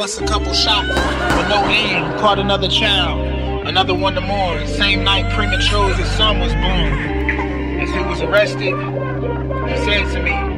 Bust a couple shots with no aim, caught another child, another one to mourn. Same night premature his son was born. As he was arrested, he said to me,